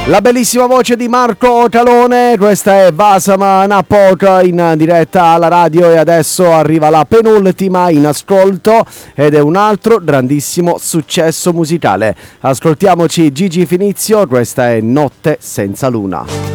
La bellissima voce di Marco Calone, questa è Vasama Napok in diretta alla radio e adesso arriva la penultima in ascolto ed è un altro grandissimo successo musicale. Ascoltiamoci Gigi Finizio, questa è Notte senza luna.